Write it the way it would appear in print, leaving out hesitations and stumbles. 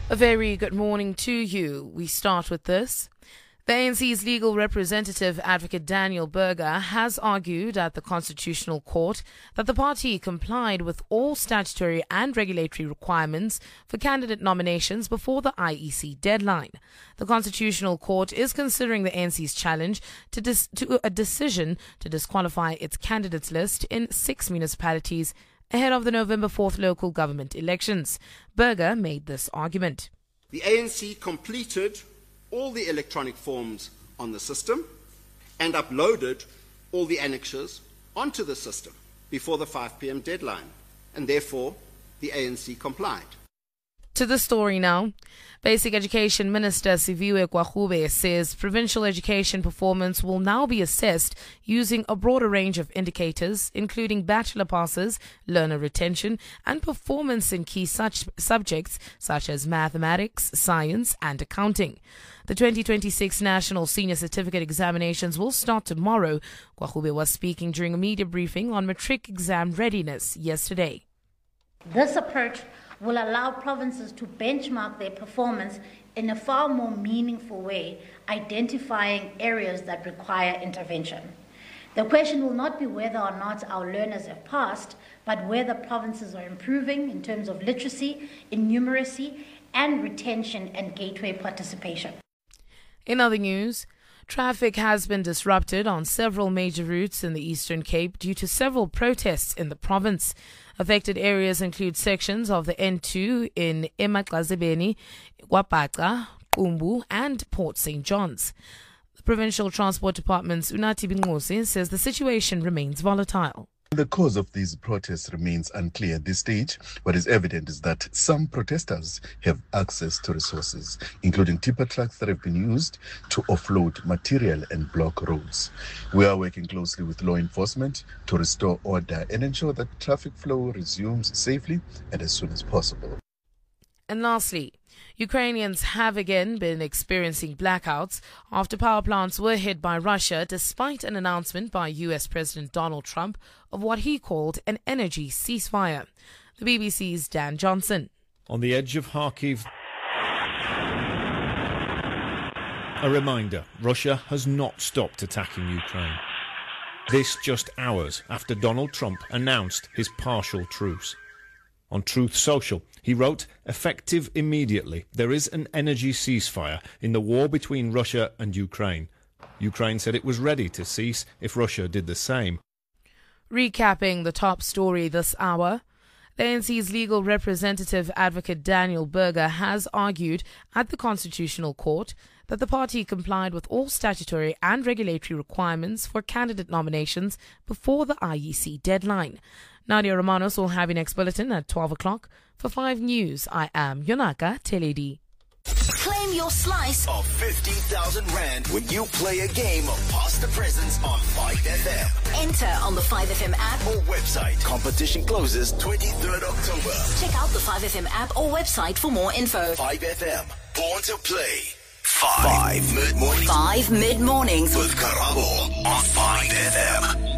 A very good morning to you. We start with this. The ANC's legal representative, Advocate Daniel Berger, has argued at the Constitutional Court that the party complied with all statutory and regulatory requirements for candidate nominations before the IEC deadline. The Constitutional Court is considering the ANC's challenge to a decision to disqualify its candidates list in 6 municipalities ahead of the November 4th local government elections. Berger made this argument. The ANC completed all the electronic forms on the system and uploaded all the annexures onto the system before the 5 p.m. deadline, and therefore the ANC complied. To the story now. Basic Education Minister Siviwe Gwagube says provincial education performance will now be assessed using a broader range of indicators, including bachelor passes, learner retention, and performance in key subjects such as mathematics, science, and accounting. The 2026 National Senior Certificate Examinations will start tomorrow. Gwagube was speaking during a media briefing on matric exam readiness yesterday. This approach will allow provinces to benchmark their performance in a far more meaningful way, identifying areas that require intervention. The question will not be whether or not our learners have passed, but whether provinces are improving in terms of literacy, in numeracy, and retention and gateway participation. In other news, traffic has been disrupted on several major routes in the Eastern Cape due to several protests in the province. Affected areas include sections of the N2 in eMagazibeni, Wapaka, Umbu, and Port St. John's. The Provincial Transport Department's Unathi Bingosi says the situation remains volatile. The cause of these protests remains unclear at this stage. What is evident is that some protesters have access to resources, including tipper trucks that have been used to offload material and block roads. We are working closely with law enforcement to restore order and ensure that traffic flow resumes safely and as soon as possible. And lastly, Ukrainians have again been experiencing blackouts after power plants were hit by Russia, despite an announcement by US President Donald Trump of what he called an energy ceasefire. The BBC's Dan Johnson. On the edge of Kharkiv, a reminder, Russia has not stopped attacking Ukraine. This just hours after Donald Trump announced his partial truce. On Truth Social, he wrote, "Effective immediately, there is an energy ceasefire in the war between Russia and Ukraine." Ukraine said it was ready to cease if Russia did the same. Recapping the top story this hour, the ANC's legal representative, Advocate Daniel Berger, has argued at the Constitutional Court that the party complied with all statutory and regulatory requirements for candidate nominations before the IEC deadline. Nadia Romanos will have your next bulletin at 12 o'clock. For 5 News, I am Yonaka Teledi. Claim your slice of 50,000 Rand when you play a game of Pass the Presents on 5FM. Enter on the 5FM app or website. Competition closes 23rd October. Check out the 5FM app or website for more info. 5FM, born to play. 5 mid-mornings. 5 mid-mornings with Karabo on 5FM.